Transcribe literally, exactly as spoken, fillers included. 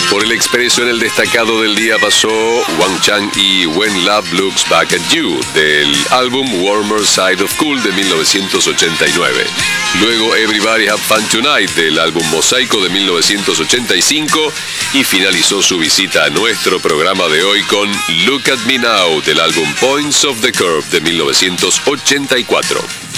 Por el expreso en el destacado del día pasó Wang Chang y When Love Looks Back at You, del álbum Warmer Side of Cool de mil novecientos ochenta y nueve. Luego Everybody Have Fun Tonight, del álbum Mosaico de mil novecientos ochenta y cinco. Y finalizó su visita a nuestro programa de hoy con Look at Me Now, del álbum Points of the Curve de mil novecientos ochenta y cuatro.